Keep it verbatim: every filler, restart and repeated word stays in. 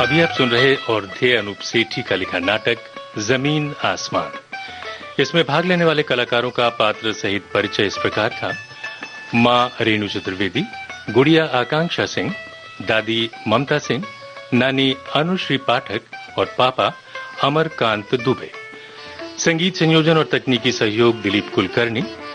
अभी आप सुन रहे और थे अनूप सेठी का लिखा नाटक जमीन आसमान। इसमें भाग लेने वाले कलाकारों का पात्र सहित परिचय इस प्रकार था। मां रेणु चतुर्वेदी, गुड़िया आकांक्षा सिंह, दादी ममता सिंह, नानी अनुश्री पाठक और पापा अमरकांत दुबे। संगीत संयोजन और तकनीकी सहयोग दिलीप कुलकर्णी।